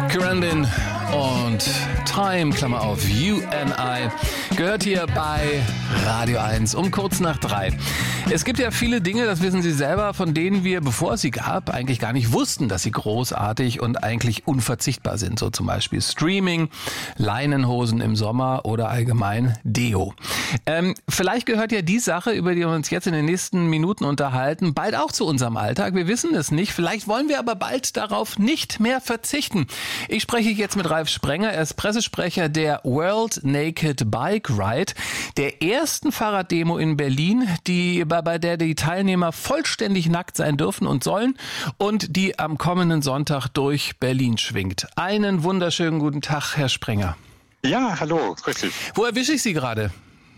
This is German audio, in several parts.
Grandin und Time, Klammer auf, You and I, gehört hier bei Radio 1 um kurz nach 3. Es gibt ja viele Dinge, das wissen Sie selber, von denen wir, bevor es sie gab, eigentlich gar nicht wussten, dass sie großartig und eigentlich unverzichtbar sind. So zum Beispiel Streaming, Leinenhosen im Sommer oder allgemein Deo. Vielleicht gehört ja die Sache, über die wir uns jetzt in den nächsten Minuten unterhalten, bald auch zu unserem Alltag. Wir wissen es nicht. Vielleicht wollen wir aber bald darauf nicht mehr verzichten. Ich spreche jetzt mit Ralf Sprenger. Er ist Pressesprecher der World Naked Bike Ride, der ersten Fahrraddemo in Berlin, bei der die Teilnehmer vollständig nackt sein dürfen und sollen und die am kommenden Sonntag durch Berlin schwingt. Einen wunderschönen guten Tag, Herr Sprenger. Ja, hallo, grüß dich. Wo erwische ich Sie gerade?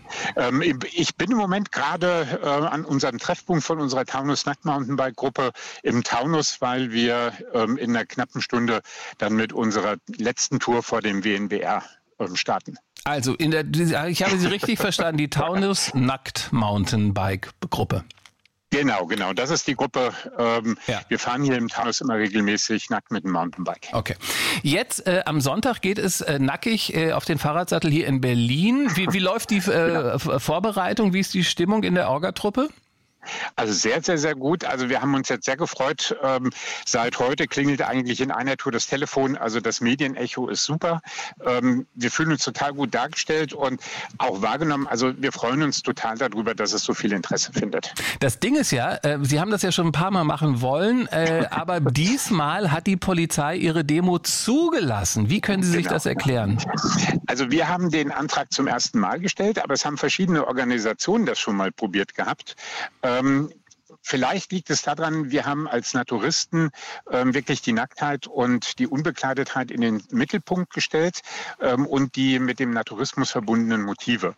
Ich bin im Moment gerade an unserem Treffpunkt von unserer Taunus Nackt-Mountainbike-Gruppe im Taunus, weil wir in einer knappen Stunde dann mit unserer letzten Tour vor dem WNBR starten. Also, ich habe Sie richtig verstanden, die Taunus Nackt-Mountainbike-Gruppe. Genau. Das ist die Gruppe. Wir fahren hier im Taunus immer regelmäßig nackt mit dem Mountainbike. Okay. Jetzt am Sonntag geht es nackig auf den Fahrradsattel hier in Berlin. Wie läuft die Vorbereitung? Wie ist die Stimmung in der Orga-Truppe? Also sehr, sehr, sehr gut. Also wir haben uns jetzt sehr gefreut. Seit heute klingelt eigentlich in einer Tour das Telefon. Also das Medienecho ist super. Wir fühlen uns total gut dargestellt und auch wahrgenommen. Also wir freuen uns total darüber, dass es so viel Interesse findet. Das Ding ist ja, Sie haben das ja schon ein paar Mal machen wollen, aber diesmal hat die Polizei Ihre Demo zugelassen. Wie können Sie sich das erklären? Also wir haben den Antrag zum ersten Mal gestellt, aber es haben verschiedene Organisationen das schon mal probiert gehabt. Vielleicht liegt es daran, wir haben als Naturisten wirklich die Nacktheit und die Unbekleidetheit in den Mittelpunkt gestellt und die mit dem Naturismus verbundenen Motive.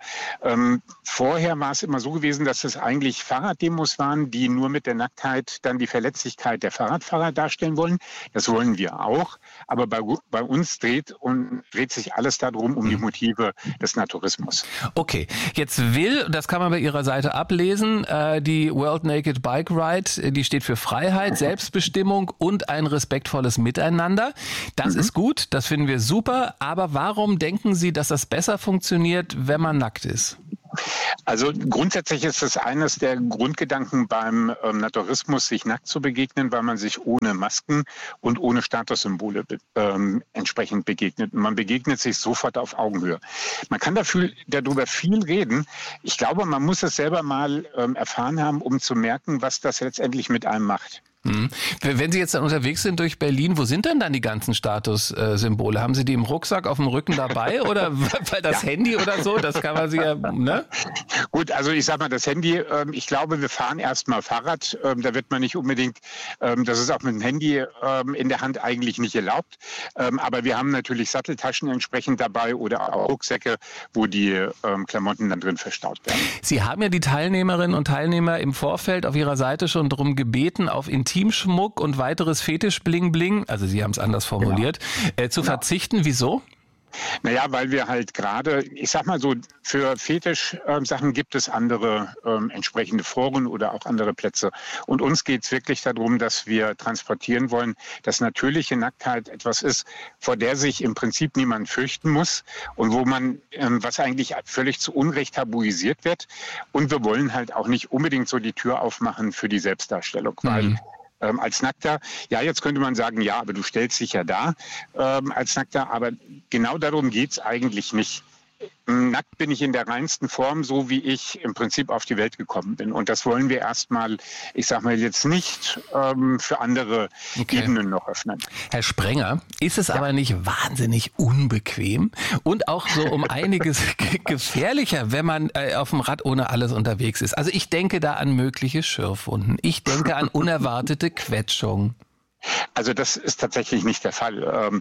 Vorher war es immer so gewesen, dass es eigentlich Fahrraddemos waren, die nur mit der Nacktheit dann die Verletzlichkeit der Fahrradfahrer darstellen wollen. Das wollen wir auch. Aber bei uns dreht sich alles darum, um die Motive des Naturismus. Okay, jetzt das kann man bei Ihrer Seite ablesen, die World Naked Bike Ride, die steht für Freiheit, Selbstbestimmung und ein respektvolles Miteinander. Das ist gut, das finden wir super. Aber warum denken Sie, dass das besser funktioniert, wenn man nackt ist? Also grundsätzlich ist es eines der Grundgedanken beim Naturismus, sich nackt zu begegnen, weil man sich ohne Masken und ohne Statussymbole entsprechend begegnet. Und man begegnet sich sofort auf Augenhöhe. Man kann darüber viel reden. Ich glaube, man muss es selber mal erfahren haben, um zu merken, was das letztendlich mit einem macht. Wenn Sie jetzt dann unterwegs sind durch Berlin, wo sind denn dann die ganzen Statussymbole? Haben Sie die im Rucksack auf dem Rücken dabei oder weil das Handy oder so? Das kann man sich ja, ne? Gut, also ich sag mal, das Handy, ich glaube, wir fahren erstmal Fahrrad. Da wird man nicht unbedingt, das ist auch mit dem Handy in der Hand eigentlich nicht erlaubt. Aber wir haben natürlich Satteltaschen entsprechend dabei oder auch Rucksäcke, wo die Klamotten dann drin verstaut werden. Sie haben ja die Teilnehmerinnen und Teilnehmer im Vorfeld auf Ihrer Seite schon darum gebeten, auf Intimschmuck und weiteres Fetisch-Bling-Bling, also Sie haben es anders formuliert, zu verzichten. Wieso? Naja, weil wir halt gerade, ich sag mal so, für Fetisch-Sachen gibt es andere entsprechende Foren oder auch andere Plätze. Und uns geht es wirklich darum, dass wir transportieren wollen, dass natürliche Nacktheit etwas ist, vor der sich im Prinzip niemand fürchten muss und wo man, was eigentlich völlig zu Unrecht tabuisiert wird. Und wir wollen halt auch nicht unbedingt so die Tür aufmachen für die Selbstdarstellung, weil als Nackter, ja, jetzt könnte man sagen, ja, aber du stellst dich ja da als Nackter, aber genau darum geht's eigentlich nicht. Nackt bin ich in der reinsten Form, so wie ich im Prinzip auf die Welt gekommen bin. Und das wollen wir erstmal, ich sag mal jetzt nicht für andere Ebenen noch öffnen. Herr Sprenger, ist es aber nicht wahnsinnig unbequem und auch so um einiges gefährlicher, wenn man auf dem Rad ohne alles unterwegs ist? Also ich denke da an mögliche Schürfwunden. Ich denke an unerwartete Quetschungen. Also das ist tatsächlich nicht der Fall.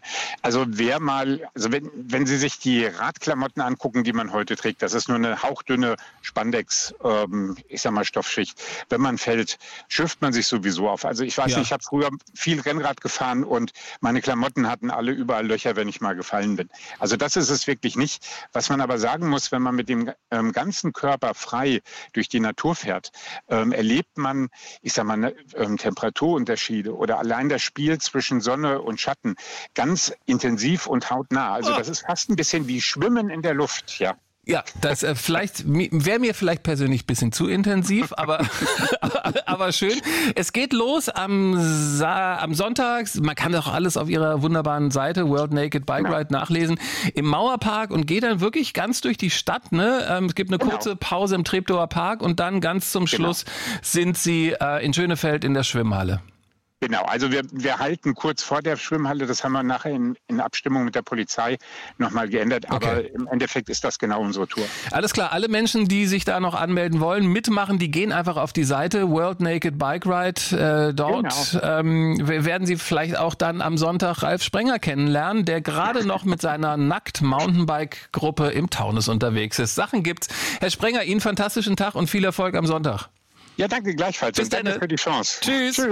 Wenn Sie sich die Radklamotten angucken, die man heute trägt, das ist nur eine hauchdünne Spandex, Stoffschicht. Wenn man fällt, schürft man sich sowieso auf. Also ich weiß nicht, ich habe früher viel Rennrad gefahren und meine Klamotten hatten alle überall Löcher, wenn ich mal gefallen bin. Also das ist es wirklich nicht. Was man aber sagen muss, wenn man mit dem ganzen Körper frei durch die Natur fährt, erlebt man, Temperaturunterschiede oder allein das Spiel zwischen Sonne und Schatten ganz intensiv und hautnah. Also das ist fast ein bisschen wie Schwimmen in der Luft, ja. Ja, das wäre mir vielleicht persönlich ein bisschen zu intensiv, aber schön. Es geht los am Sonntag. Man kann doch alles auf ihrer wunderbaren Seite World Naked Bike Ride nachlesen. Im Mauerpark und geht dann wirklich ganz durch die Stadt. Ne? Es gibt eine kurze Pause im Treptower Park und dann ganz zum Schluss sind sie in Schönefeld in der Schwimmhalle. Genau, also wir halten kurz vor der Schwimmhalle, das haben wir nachher in Abstimmung mit der Polizei nochmal geändert, aber im Endeffekt ist das genau unsere Tour. Alles klar, alle Menschen, die sich da noch anmelden wollen, mitmachen, die gehen einfach auf die Seite World Naked Bike Ride. Dort werden sie vielleicht auch dann am Sonntag Ralf Sprenger kennenlernen, der gerade noch mit seiner Nackt-Mountainbike-Gruppe im Taunus unterwegs ist. Sachen gibt's. Herr Sprenger, Ihnen fantastischen Tag und viel Erfolg am Sonntag. Ja, danke gleichfalls. Bis dann. Danke für die Chance. Tschüss.